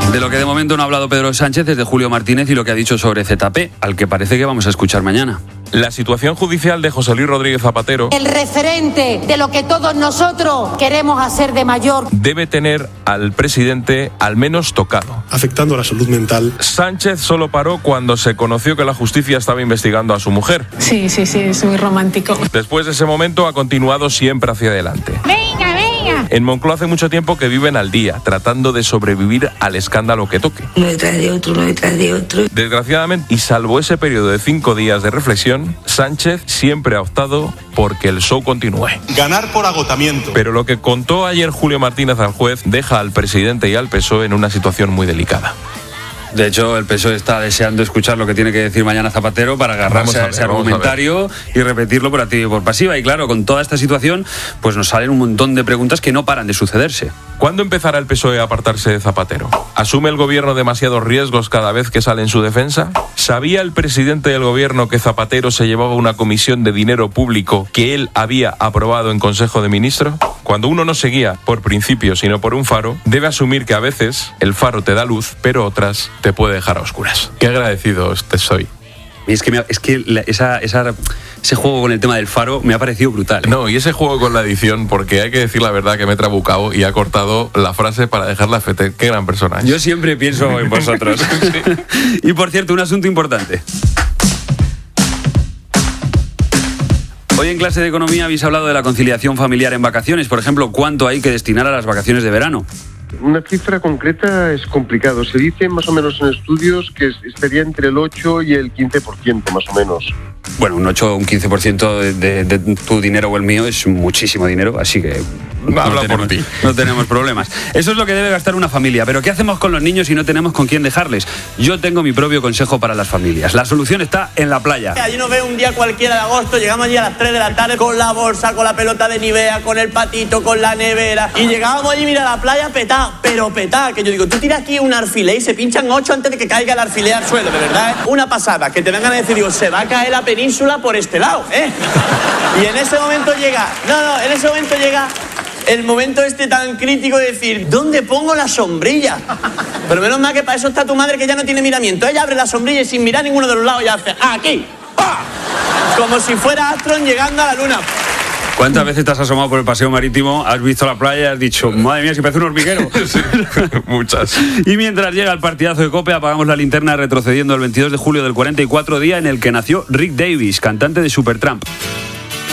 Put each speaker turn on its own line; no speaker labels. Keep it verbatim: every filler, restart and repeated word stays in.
De lo que de momento no ha hablado Pedro Sánchez es de Julio Martínez y lo que ha dicho sobre Z P, al que parece que vamos a escuchar mañana.
La situación judicial de José Luis Rodríguez Zapatero,
el referente de lo que todos nosotros queremos hacer de mayor,
debe tener al presidente al menos tocado,
afectando a la salud mental.
Sánchez solo paró cuando se conoció que la justicia estaba investigando a su mujer.
Sí, sí, sí, es muy romántico.
Después de ese momento ha continuado siempre hacia adelante.
venga, venga.
En Moncloa hace mucho tiempo que viven al día, tratando de sobrevivir al escándalo que toque.
Uno detrás de otro, uno detrás de otro.
Desgraciadamente, y salvo ese periodo de cinco días de reflexión, Sánchez siempre ha optado por que el show continúe.
Ganar por agotamiento.
Pero lo que contó ayer Julio Martínez al juez deja al presidente y al P S O E en una situación muy delicada.
De hecho, el P S O E está deseando escuchar lo que tiene que decir mañana Zapatero para agarrarse a, a ese argumentario y repetirlo por activa y por pasiva. Y claro, con toda esta situación, pues nos salen un montón de preguntas que no paran de sucederse.
¿Cuándo empezará el P S O E a apartarse de Zapatero? ¿Asume el gobierno demasiados riesgos cada vez que sale en su defensa? ¿Sabía el presidente del gobierno que Zapatero se llevaba una comisión de dinero público que él había aprobado en Consejo de Ministros? Cuando uno no se guía por principios sino por un faro, debe asumir que a veces el faro te da luz, pero otras te puede dejar a oscuras. Qué agradecido te soy.
Es que, me, es que la, esa, esa, ese juego con el tema del faro me ha parecido brutal.
No, y ese juego con la edición, porque hay que decir la verdad que me he trabucado y ha cortado la frase para dejarla a Fete. Qué gran persona.
Yo siempre pienso en vosotros. Sí. Y por cierto, un asunto importante. Hoy en clase de economía habéis hablado de la conciliación familiar en vacaciones. Por ejemplo, ¿cuánto hay que destinar a las vacaciones de verano?
Una cifra concreta es complicado. Se dice más o menos en estudios que estaría entre el ocho y el quince por ciento más o menos.
Bueno, un ocho o un quince por ciento de, de, de tu dinero o el mío es muchísimo dinero, así que no,
Habla
tenemos,
por ti.
no tenemos problemas. Eso es lo que debe gastar una familia, pero ¿qué hacemos con los niños si no tenemos con quién dejarles? Yo tengo mi propio consejo para las familias. La solución está en la playa.
Allí nos ve un día cualquiera de agosto, llegamos allí a las tres de la tarde con la bolsa, con la pelota de Nivea, con el patito, con la nevera, y llegábamos allí, mira, a la playa petá, pero petá, que yo digo, tú tiras aquí un alfiler y se pinchan ocho antes de que caiga el alfiler al suelo, de verdad, ¿eh? Una pasada, que te vengan a decir, digo, se va a caer la península por este lado, ¿eh? Y en ese momento llega, no, no, en ese momento llega el momento este tan crítico de decir, ¿dónde pongo la sombrilla? Pero menos mal que para eso está tu madre, que ya no tiene miramiento. Ella abre la sombrilla y sin mirar ninguno de los lados ya hace, ¡aquí! ¡Pah! Como si fuera Astron llegando a la luna.
¿Cuántas veces te has asomado por el paseo marítimo, has visto la playa y has dicho, madre mía, si parece un hormiguero?
Sí, muchas.
Y mientras llega el partidazo de COPE, apagamos la linterna retrocediendo al veintidós de julio del cuarenta y cuatro, día en el que nació Rick Davies, cantante de Supertramp.